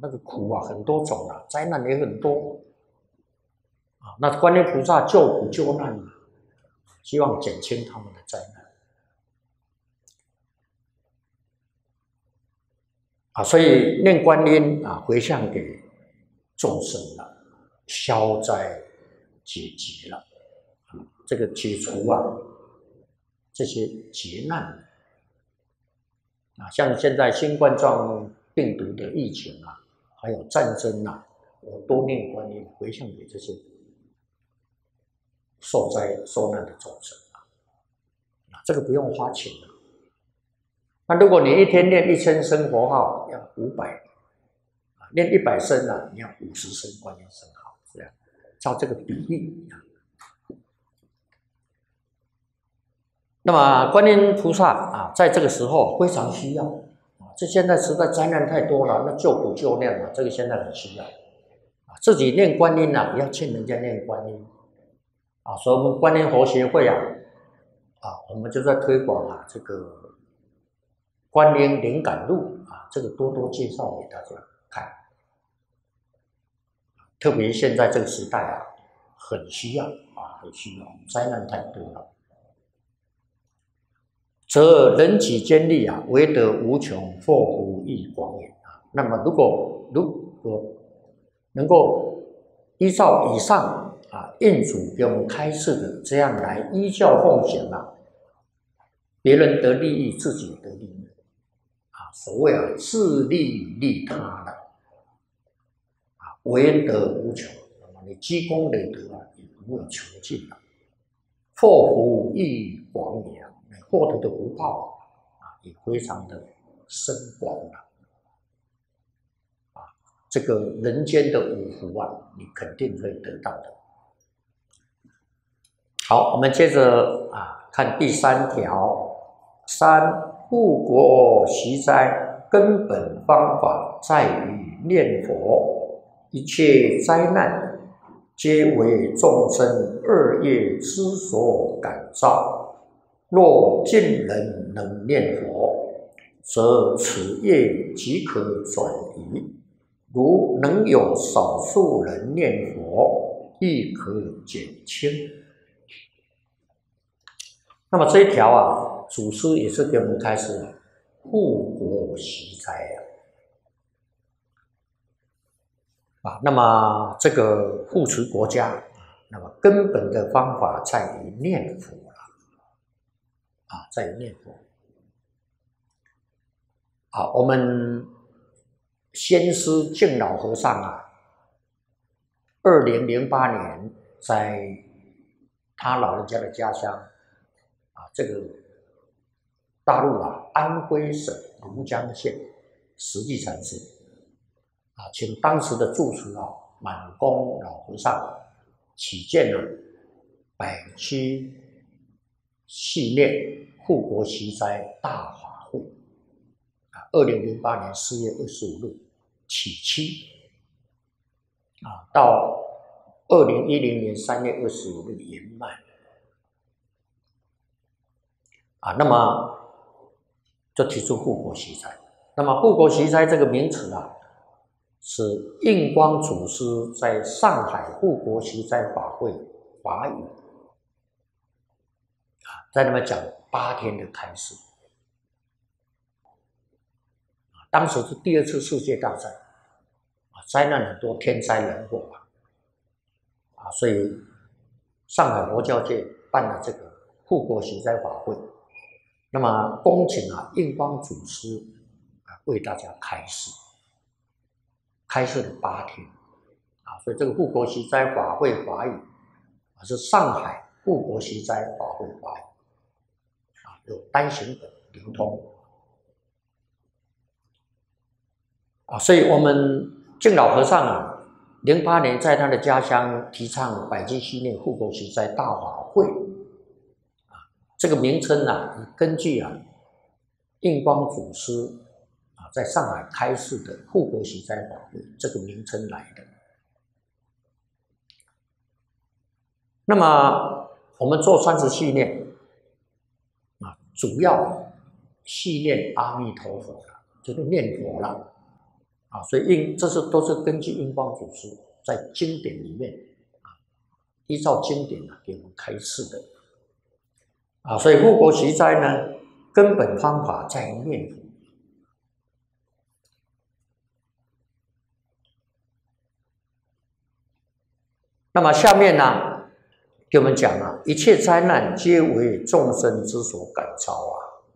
那个苦啊很多种啊，灾难也很多啊。那观音菩萨救苦救难啊，希望减轻他们的灾难啊。所以念观音啊，回向给众生了，消灾解结了，这个解除啊这些劫难啊，像现在新冠状病毒的疫情啊，还有战争啊，我多念观音，回向给这些受灾受难的众生啊，这个不用花钱的。那如果你一天念1000声佛号，要500，念100声啊，你要50声观音声号，这样照这个比例啊。那么观音菩萨啊，在这个时候非常需要啊，这现在实在灾难太多了，那救苦救难啊，这个现在很需要啊。自己念观音啊，也要劝人家念观音啊。所以我们观音佛协会啊，我们就在推广啊这个观音灵感录啊，这个多多介绍给大家看。特别现在这个时代啊，很需要啊，很需要，灾难太多了。则人己坚立啊，唯德无穷，祸福益广也啊。那么如果能够依照以上啊印主给我们开示的这样来依教奉行啊，别人得利益，自己得利益啊。所谓啊自利利他的啊，唯德无穷。那么你积功累德啊，也不会穷尽了。祸福益广也啊。获得的福报啊，也非常的深广了啊。这个人间的五福啊，你肯定会得到的。好，我们接着啊看第3条。3、护国息灾根本方法在于念佛，一切灾难皆为众生恶业之所感召。若尽人能念佛，则此业即可转移；如能有少数人念佛，亦可减轻。那么这一条啊，祖师也是给我们开始护国息灾啊。那么这个护持国家，那么根本的方法在于念佛。在于念佛。好，我们先师净老和尚啊，2008年在他老人家的家乡啊，这个大陆啊安徽省庐江县实际禅师啊，请当时的住持啊满公老和尚起见了百区系列护国息灾大法会啊，2008年4月25日起期啊，到2010年3月25日圆满啊。那么就提出护国息灾。那么护国息灾这个名词啊，是印光祖师在上海护国息灾法会法语在那边讲8天的开示当时是第2次世界大战灾难很多，天灾人祸所以上海佛教界办了这个护国息灾法会，那么恭请印光祖师为大家开示了8天所以这个护国息灾法会法语是上海护国息灾法会法语有单行本流通所以我们净老和尚08年在他的家乡提倡百济系列护国息灾大法会这个名称根据印光祖师在上海开示的护国息灾法会这个名称来的。那么我们做30系列主要系念阿弥陀佛就是念佛了所以这都是根据印光祖师在经典里面依照经典给我们开示的所以护国息灾呢，根本方法在念佛。那么下面呢，给我们讲一切灾难皆为众生之所感召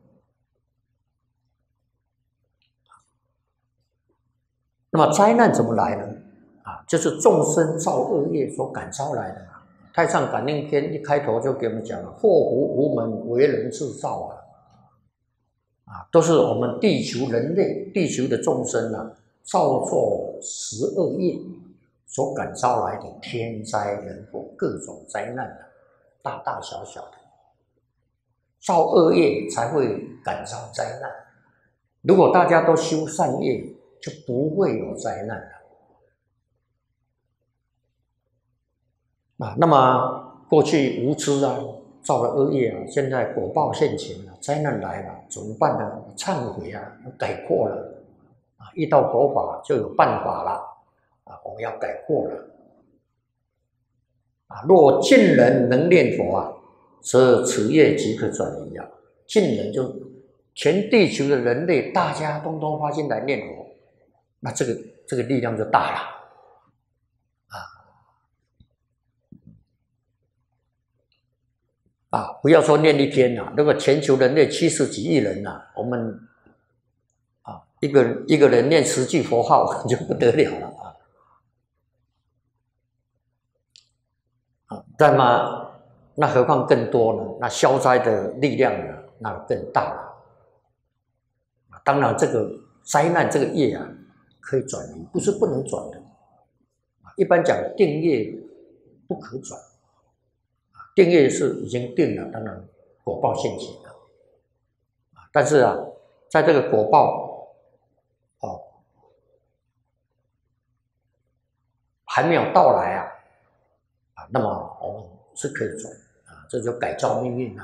那么灾难怎么来呢？就是众生造恶业所感召来的太上感应篇一开头就给我们讲了，祸福无门，为人自造都是我们地球人类、地球的众生造作十恶业所感召来的天灾人祸，各种灾难大大小小的，造恶业才会感召灾难。如果大家都修善业，就不会有灾难了那么过去无知造了恶业现在果报现前灾难来了，怎么办呢？忏悔改过了遇到佛法就有办法了我们要改过了若尽人能念佛则此业即可转移尽人就全地球的人类，大家通通发心来念佛，那这个力量就大了不要说念一天如果全球人类70几亿人我们一个人念10句佛号就不得了了那何况更多呢？那消灾的力量那更大了当然这个灾难这个业可以转移，不是不能转的一般讲定业不可转定业是已经定了，当然果报现前了但是在这个果报还没有到来那么我们是可以转这就改造命运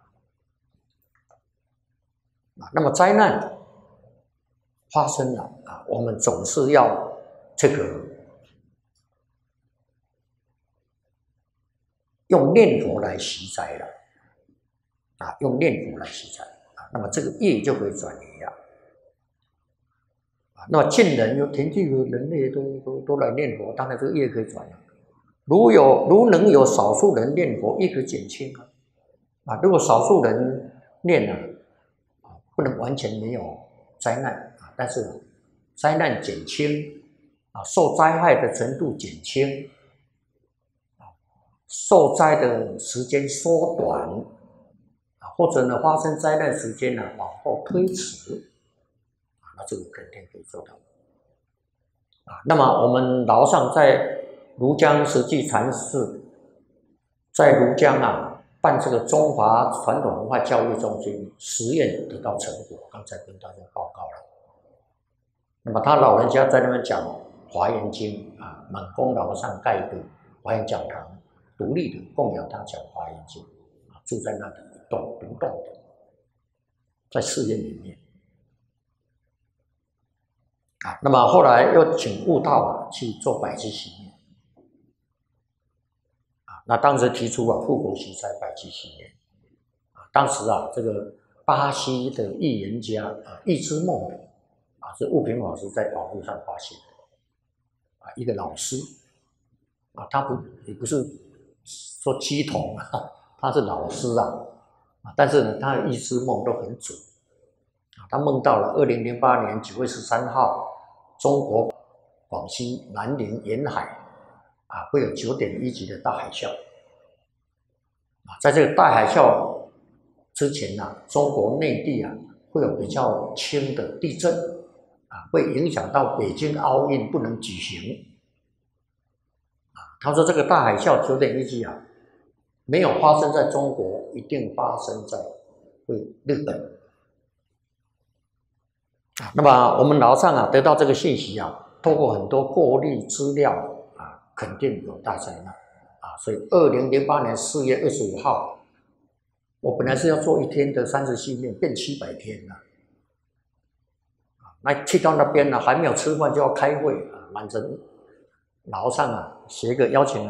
那么灾难发生了我们总是要这个用念佛来息灾了用念佛来息灾那么这个业就可以转移那么尽人有全地球人类都来念佛，当然这个业可以转移如能有少数人念佛，业可以减轻如果少数人念不能完全没有灾难但是灾难减轻受灾害的程度减轻受灾的时间缩短或者呢发生灾难时间往后推迟那这个肯定可以做到那么我们老上在庐江实际禅寺在庐江办这个中华传统文化教育中心实验得到成果，刚才跟大家报告了。那么他老人家在那边讲《华严经》满功劳上盖一个华严讲堂，独立的供养他讲《华严经》住在那里独栋的，在寺院里面那么后来又请悟道去做百济行愿那当时提出护国息灾百济行愿当时这个巴西的预言家预知梦的是悟平老师在网络上发现的一个老师他也不是说鸡童他是老师但是呢他的预知梦都很准他梦到了2008年9月13号中国广西南宁沿海会有9.1级的大海啸在这个大海啸之前中国内地会有比较轻的地震会影响到北京奥运不能举行他说这个大海啸9.1级没有发生在中国，一定发生在日本那么我们老上得到这个信息透过很多过滤资料肯定有大灾难所以2008年4月25号我本来是要做1天的30系列变700天了那去到那边呢，还没有吃饭就要开会啊，满城老和尚啊写一个邀请